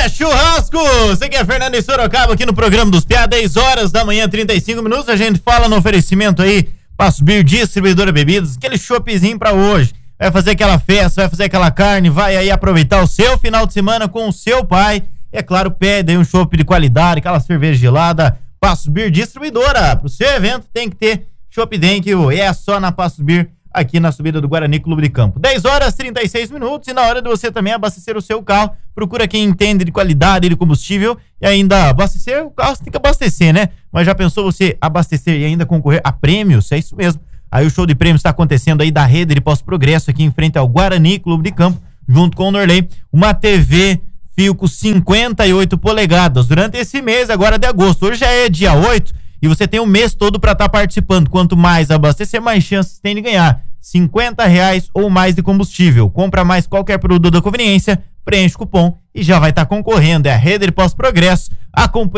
É churrasco! Você que é Fernando em Sorocaba aqui no programa dos Piá, 10 horas da manhã, 35 minutos. A gente fala no oferecimento aí, Passo Bir, distribuidora bebidas, aquele choppzinho pra hoje. Vai fazer aquela festa, vai fazer aquela carne, vai aí aproveitar o seu final de semana com o seu pai. E é claro, pede aí um chopp de qualidade, aquela cerveja gelada. Passo Bir, distribuidora. Pro seu evento tem que ter chopp dentro. É só na Passo Bir, aqui na subida do Guarani Clube de Campo. 10 horas 36 minutos, e na hora de você também abastecer o seu carro, procura quem entende de qualidade de combustível e ainda abastecer o carro. Você tem que abastecer, né? Mas já pensou você abastecer e ainda concorrer a prêmios? É isso mesmo. Aí o show de prêmios está acontecendo aí da Rede de Pós-Progresso, aqui em frente ao Guarani Clube de Campo, junto com o Norley. Uma TV Philco 58 polegadas durante esse mês agora de agosto. Hoje já é dia 8 e você tem o mês todo para estar participando. Quanto mais abastecer, mais chances tem de ganhar R$50 ou mais de combustível. Compra mais qualquer produto da conveniência, preenche o cupom e já vai estar concorrendo. É a Rede de Pós-Progresso. Acompanhe